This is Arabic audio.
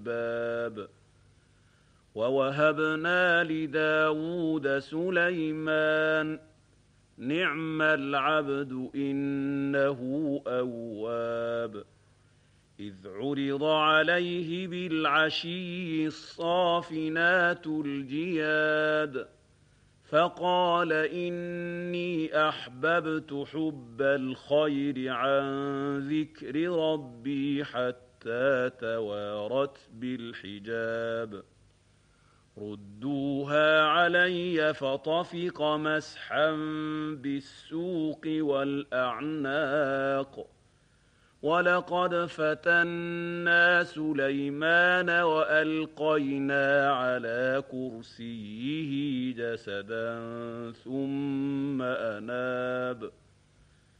الباب ووهبنا لداود سليمان نعم العبد إنه أواب إذ عرض عليه بالعشي الصافنات الجياد فقال إني أحببت حب الخير عن ذكر ربي حتى توارت بالحجاب ردوها علي فطفق مسحا بالسوق والأعناق ولقد فتنا سليمان وألقينا على كرسيه جسدا ثم أناب